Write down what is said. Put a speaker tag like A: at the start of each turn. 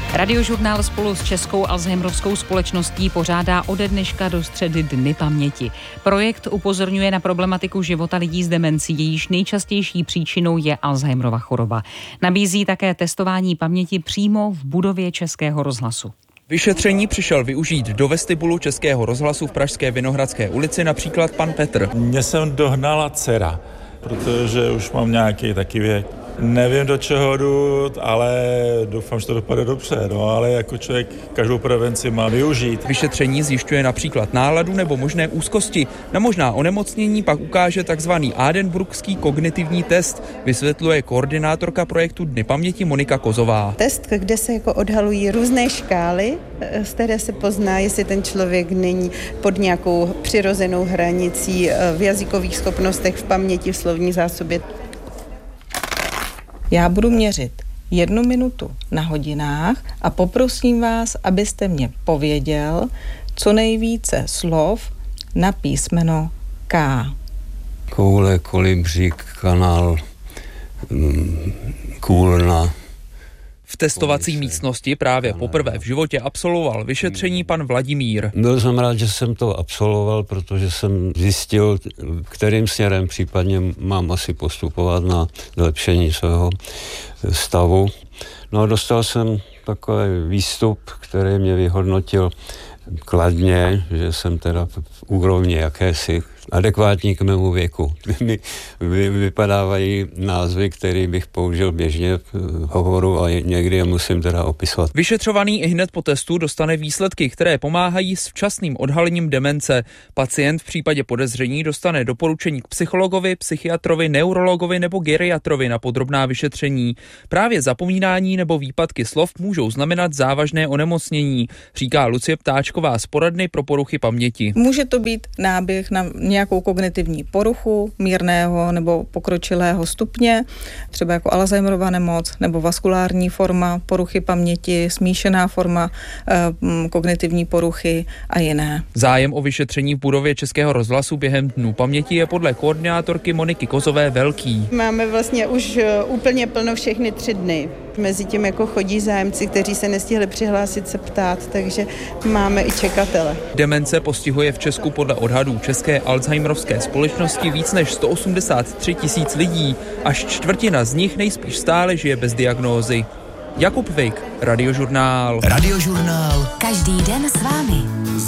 A: Radiožurnál spolu s Českou Alzheimerovskou společností pořádá ode dneška do středy Dny paměti. Projekt upozorňuje na problematiku života lidí s demencí, jejíž nejčastější příčinou je Alzheimerova choroba. Nabízí také testování paměti přímo v budově Českého rozhlasu.
B: Vyšetření přišel využít do vestibulu Českého rozhlasu v pražské Vinohradské ulici například pan Petr.
C: Mě jsem dohnala dcera, protože už mám nějaký taky věk. Nevím, do čeho jdu, ale doufám, že to dopadne dobře. No, ale jako člověk každou prevenci má využít.
B: Vyšetření zjišťuje například náladu nebo možné úzkosti. Na možná onemocnění pak ukáže takzvaný Aadenburgský kognitivní test, vysvětluje koordinátorka projektu Dny paměti Monika Kozová.
D: Test, kde se jako odhalují různé škály, z které se pozná, jestli ten člověk není pod nějakou přirozenou hranicí v jazykových schopnostech, v paměti, v slovní zásobě.
E: Já budu měřit 1 minutu na hodinách a poprosím vás, abyste mě pověděl co nejvíce slov na písmeno K.
F: Koule, kolibřík, kanál, kůlna.
B: V testovací místnosti právě poprvé v životě absolvoval vyšetření pan Vladimír.
F: Byl jsem rád, že jsem to absolvoval, protože jsem zjistil, kterým směrem případně mám asi postupovat na zlepšení svého stavu. No a dostal jsem takový výstup, který mě vyhodnotil kladně, že jsem teda v úrovni jakési adekvátní k mému věku. Mi vypadávají názvy, které bych použil běžně v hovoru a někdy je musím teda opisovat.
B: Vyšetřovaný ihned po testu dostane výsledky, které pomáhají s včasným odhalením demence. Pacient v případě podezření dostane doporučení k psychologovi, psychiatrovi, neurologovi nebo geriatrovi na podrobná vyšetření. Právě zapomínání nebo výpadky slov můžou znamenat závažné onemocnění, říká Lucie Ptáčková z poradny pro poruchy paměti.
E: Může to být náběh na nějakou kognitivní poruchu mírného nebo pokročilého stupně, třeba jako Alzheimerova nemoc nebo vaskulární forma poruchy paměti, smíšená forma kognitivní poruchy a jiné.
B: Zájem o vyšetření v budově Českého rozhlasu během Dnů paměti je podle koordinátorky Moniky Kozové velký.
D: Máme vlastně už úplně plno všechny 3 dny. Mezi tím jako chodí zájemci, kteří se nestihli přihlásit se ptát, takže máme i čekatele.
B: Demence postihuje v Česku podle odhadů České Alzheimerovské společnosti víc než 183 000 lidí. Až čtvrtina z nich nejspíš stále žije bez diagnózy. Jakub Vejk, Radiožurnál.
G: Radiožurnál. Každý den s vámi.